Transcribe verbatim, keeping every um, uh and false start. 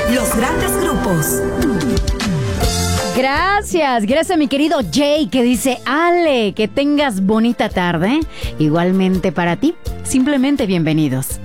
Los grandes grupos. Gracias, gracias a mi querido Jay que dice: Ale, que tengas bonita tarde. Igualmente para ti, simplemente bienvenidos.